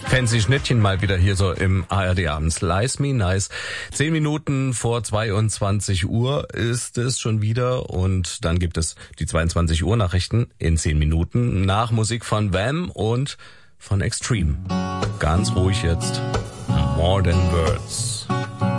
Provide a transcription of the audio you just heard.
Fancy Schnittchen mal wieder hier so im ARD Abend. Slice Me Nice. 10 Minuten vor 22 Uhr ist es schon wieder und dann gibt es die 22 Uhr Nachrichten in 10 Minuten nach Musik von Wham und von Extreme. Ganz ruhig jetzt. More Than Words.